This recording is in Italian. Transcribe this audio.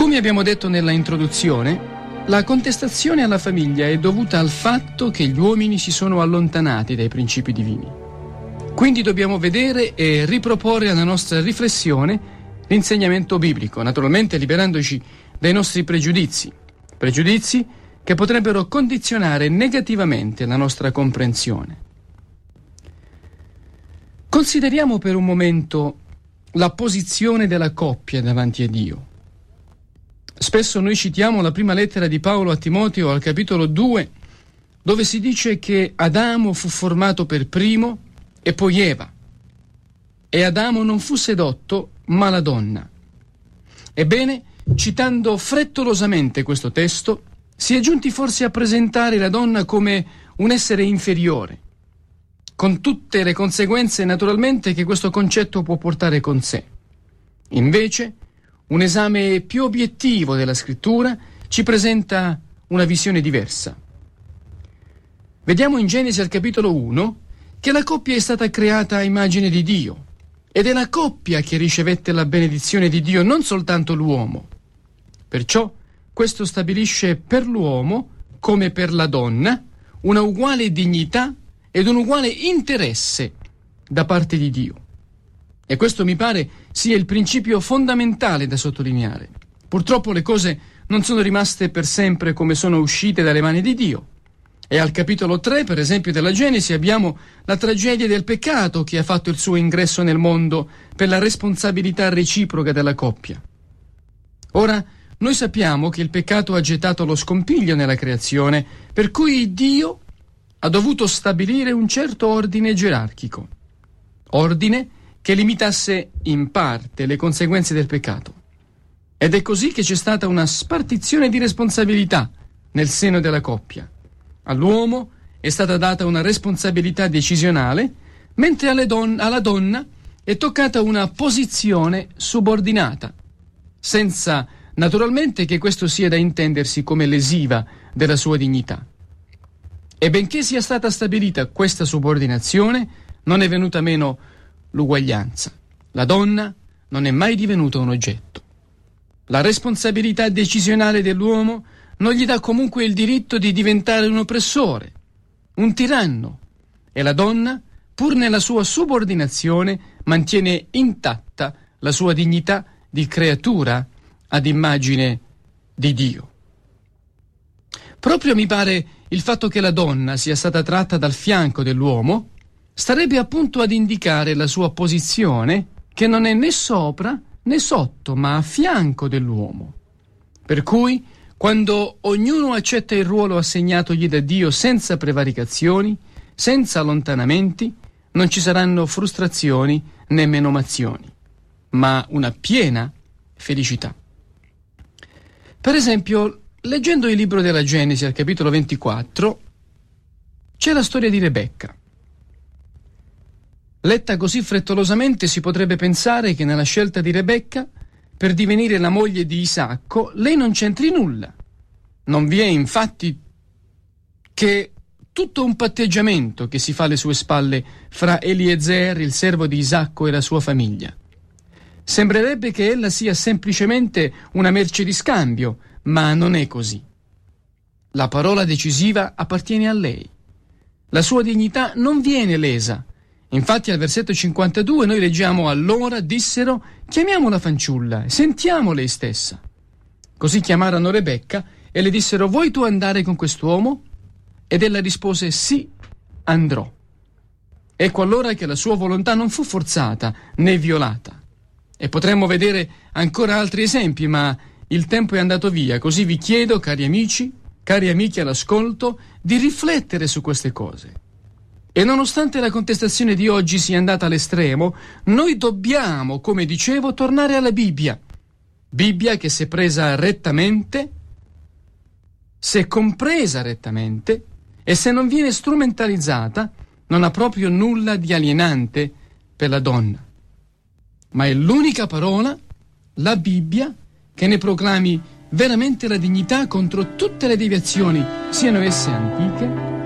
Come abbiamo detto nella introduzione, la contestazione alla famiglia è dovuta al fatto che gli uomini si sono allontanati dai principi divini. Quindi dobbiamo vedere e riproporre alla nostra riflessione l'insegnamento biblico, naturalmente liberandoci dai nostri pregiudizi che potrebbero condizionare negativamente la nostra comprensione. Consideriamo per un momento la posizione della coppia davanti a Dio. Spesso noi citiamo la prima lettera di Paolo a Timoteo al capitolo 2, dove si dice che Adamo fu formato per primo e poi Eva. E Adamo non fu sedotto, ma la donna. Ebbene, citando frettolosamente questo testo, si è giunti forse a presentare la donna come un essere inferiore, con tutte le conseguenze naturalmente che questo concetto può portare con sé. Invece, un esame più obiettivo della scrittura ci presenta una visione diversa. Vediamo in Genesi al capitolo 1 che la coppia è stata creata a immagine di Dio ed è la coppia che ricevette la benedizione di Dio, non soltanto l'uomo. Perciò questo stabilisce per l'uomo, come per la donna, una uguale dignità ed un uguale interesse da parte di Dio. E questo mi pare sia il principio fondamentale da sottolineare. Purtroppo le cose non sono rimaste per sempre come sono uscite dalle mani di Dio. E al capitolo 3, per esempio, della Genesi abbiamo la tragedia del peccato che ha fatto il suo ingresso nel mondo per la responsabilità reciproca della coppia. Ora, noi sappiamo che il peccato ha gettato lo scompiglio nella creazione, per cui Dio ha dovuto stabilire un certo ordine gerarchico. Ordine che limitasse in parte le conseguenze del peccato. Ed è così che c'è stata una spartizione di responsabilità nel seno della coppia. All'uomo è stata data una responsabilità decisionale, mentre alla donna è toccata una posizione subordinata, senza naturalmente che questo sia da intendersi come lesiva della sua dignità. E benché sia stata stabilita questa subordinazione, non è venuta meno l'uguaglianza. La donna non è mai divenuta un oggetto. La responsabilità decisionale dell'uomo non gli dà comunque il diritto di diventare un oppressore, un tiranno, e la donna, pur nella sua subordinazione, mantiene intatta la sua dignità di creatura ad immagine di Dio. Proprio mi pare il fatto che la donna sia stata tratta dal fianco dell'uomo starebbe appunto ad indicare la sua posizione, che non è né sopra né sotto, ma a fianco dell'uomo. Per cui, quando ognuno accetta il ruolo assegnatogli da Dio senza prevaricazioni, senza allontanamenti, non ci saranno frustrazioni né menomazioni, ma una piena felicità. Per esempio, leggendo il libro della Genesi al capitolo 24, c'è la storia di Rebecca. Letta così frettolosamente si potrebbe pensare che nella scelta di Rebecca per divenire la moglie di Isacco lei non c'entri nulla. Non vi è infatti che tutto un patteggiamento che si fa alle sue spalle fra Eliezer, il servo di Isacco, e la sua famiglia. Sembrerebbe che ella sia semplicemente una merce di scambio, ma non è così. La parola decisiva appartiene a lei. La sua dignità non viene lesa. Infatti al versetto 52 noi leggiamo: allora dissero, chiamiamo la fanciulla e sentiamo lei stessa. Così chiamarono Rebecca e le dissero: vuoi tu andare con quest'uomo? Ed ella rispose: sì, andrò. Ecco allora che la sua volontà non fu forzata né violata. E potremmo vedere ancora altri esempi, ma il tempo è andato via, così vi chiedo, cari amici all'ascolto, di riflettere su queste cose. E nonostante la contestazione di oggi sia andata all'estremo, noi dobbiamo, come dicevo, tornare alla Bibbia. Bibbia che se presa rettamente, se compresa rettamente e se non viene strumentalizzata, non ha proprio nulla di alienante per la donna. Ma è l'unica parola, la Bibbia, che ne proclami veramente la dignità contro tutte le deviazioni, siano esse antiche